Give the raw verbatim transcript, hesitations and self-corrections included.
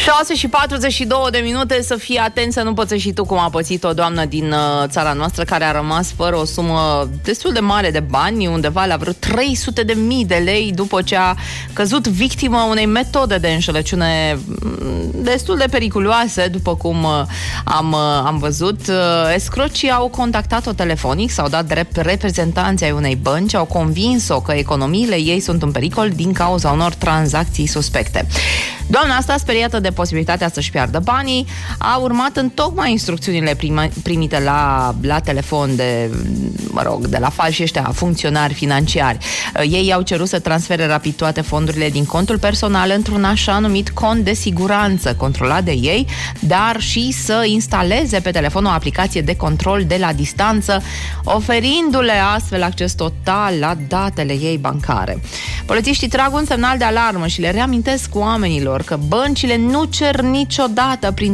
șase și patruzeci și două de minute, să fii atent să nu pățești și tu cum a pățit o doamnă din uh, țara noastră care a rămas fără o sumă destul de mare de bani, undeva la vreo trei sute de mii de lei, după ce a căzut victimă unei metode de înșelăciune destul de periculoase, după cum uh, am, uh, am văzut. Uh, escrocii au contactat-o telefonic, s-au dat drept reprezentanți ai unei bănci, au convins-o că economiile ei sunt în pericol din cauza unor tranzacții suspecte. Doamna asta, speriată de posibilitatea să-și piardă banii, a urmat în tocmai instrucțiunile prima, primite la, la telefon de, mă rog, de la falși ăștia funcționari financiari. Ei i-au cerut să transfere rapid toate fondurile din contul personal într-un așa numit cont de siguranță controlat de ei, dar și să instaleze pe telefon o aplicație de control de la distanță, oferindu-le astfel acces total la datele ei bancare. Polițiștii trag un semnal de alarmă și le reamintesc oamenilor că băncile nu cer niciodată prin